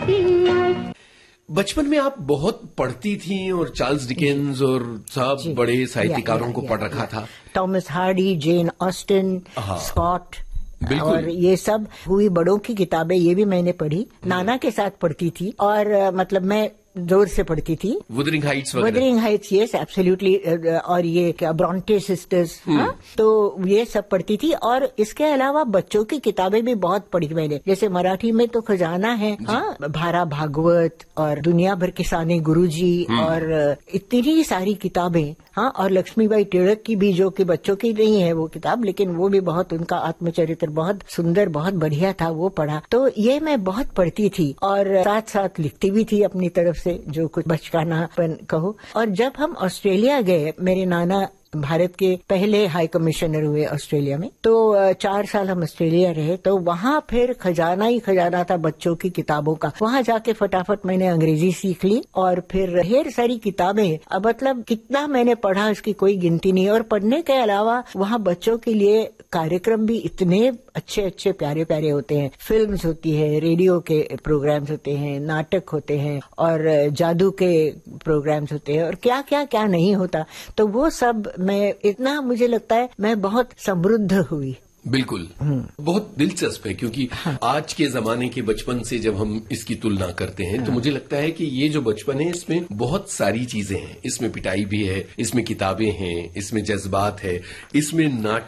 बचपन में आप बहुत पढ़ती थी और चार्ल्स डिकेंस और सब बड़े साहित्यकारों को पढ़ रखा था। Thomas Hardy, Jane Austen, Scott और ये सब हुई बड़ों की किताबें, ये भी मैंने पढ़ी। नाना के साथ पढ़ती थी और मतलब मैं जोर से पढ़ती थी। Wuthering Heights, yes absolutely. और ये क्या ब्रॉन्टे सिस्टर्स, तो ये सब पढ़ती थी। और इसके अलावा बच्चों की किताबें भी बहुत पढ़ी मैंने, जैसे मराठी में तो खजाना है, भारा भागवत और दुनिया भर के साने गुरुजी और इतनी सारी किताबें। और लक्ष्मीबाई टिळक की भी, जो कि बच्चों की नहीं है वो किताब, लेकिन वो भी बहुत, उनका आत्मचरित्र बहुत सुंदर, बहुत बढ़िया था, वो पढ़ा। तो ये मैं बहुत पढ़ती थी और साथ साथ लिखती भी थी अपनी तरफ से, जो कुछ बचकानापन कहो। और जब हम ऑस्ट्रेलिया गए, मेरे नाना भारत के पहले हाई कमिश्नर हुए ऑस्ट्रेलिया में, तो 4 साल हम ऑस्ट्रेलिया रहे। तो वहाँ फिर खजाना ही खजाना था बच्चों की किताबों का। वहाँ जाके फटाफट मैंने अंग्रेजी सीख ली और फिर ढेर सारी किताबें, अब मतलब कितना मैंने पढ़ा उसकी कोई गिनती नहीं। और पढ़ने के अलावा वहाँ बच्चों के लिए कार्यक्रम भी इतने अच्छे अच्छे प्यारे प्यारे होते हैं। फिल्म्स होती है, रेडियो के प्रोग्राम्स होते हैं, नाटक होते हैं और जादू के प्रोग्राम्स होते हैं और क्या क्या क्या नहीं होता। तो वो सब मैं, इतना मुझे लगता है मैं बहुत समृद्ध हुई। बिल्कुल, बहुत दिलचस्प है, क्योंकि आज के जमाने के बचपन से जब हम इसकी तुलना करते हैं तो मुझे लगता है कि ये जो बचपन है इसमें बहुत सारी चीजें हैं। इसमें पिटाई भी है, इसमें किताबें हैं, इसमें जज्बात है, इसमें